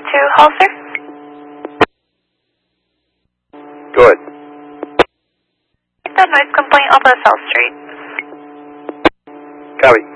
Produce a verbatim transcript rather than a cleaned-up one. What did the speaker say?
to Hall, sir? Go ahead. That noise complaint off of South Street. Copy.